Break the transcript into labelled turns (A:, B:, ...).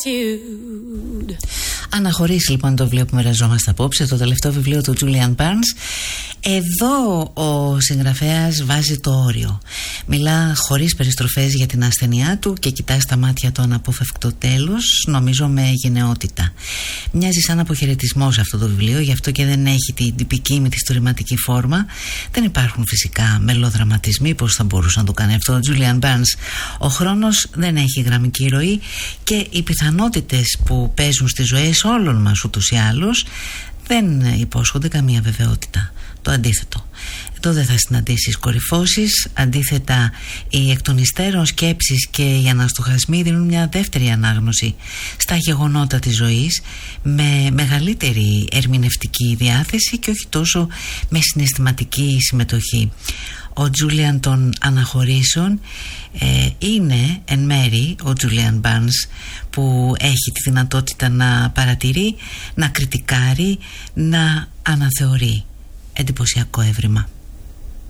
A: gratitude.
B: Αναχωρήσει λοιπόν το βιβλίο που μοιραζόμαστε απόψε, το τελευταίο βιβλίο του Julian Barnes. Εδώ ο συγγραφέας βάζει το όριο. Μιλά χωρίς περιστροφές για την ασθενειά του και κοιτά στα μάτια το αναπόφευκτο τέλος, νομίζω με γενναιότητα. Μοιάζει σαν αποχαιρετισμός αυτό το βιβλίο, γι' αυτό και δεν έχει την τυπική μυθιστορηματική φόρμα. Δεν υπάρχουν φυσικά μελοδραματισμοί, πώς θα μπορούσε να το κάνει αυτό ο Julian Barnes. Ο χρόνος δεν έχει γραμμική ροή και οι πιθανότητες που παίζουν στις ζωές όλων μας ούτως ή άλλως δεν υπόσχονται καμία βεβαιότητα. Το αντίθετο. Εδώ δεν θα συναντήσεις κορυφώσεις. Αντίθετα, οι εκ των υστέρων σκέψεις και οι αναστοχασμοί δίνουν μια δεύτερη ανάγνωση στα γεγονότα της ζωής, με μεγαλύτερη ερμηνευτική διάθεση και όχι τόσο με συναισθηματική συμμετοχή. Ο Julian των αναχωρήσεων είναι εν μέρη ο Julian Barnes, που έχει τη δυνατότητα να παρατηρεί, να κριτικάρει, να αναθεωρεί. Εντυπωσιακό έβριμα.